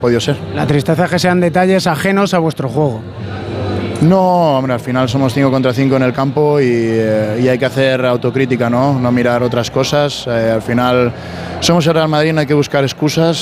podido ser. La tristeza es que sean detalles ajenos a vuestro juego. No, hombre, al final somos 5 contra 5 en el campo y hay que hacer autocrítica, ¿no? No mirar otras cosas. Al final somos el Real Madrid, no hay que buscar excusas.